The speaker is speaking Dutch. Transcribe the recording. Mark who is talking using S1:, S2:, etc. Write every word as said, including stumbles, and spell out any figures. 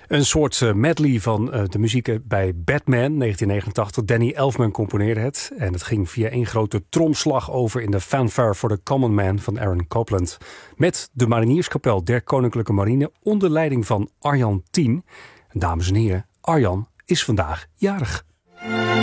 S1: Een soort uh, medley van uh, de muziek bij Batman negentien negenentachtig. Danny Elfman componeerde het. En het ging via één grote tromslag over in de Fanfare for the Common Man van Aaron Copland. Met de Marinierskapel der Koninklijke Marine onder leiding van Arjan Tien. En dames en heren, Arjan is vandaag jarig.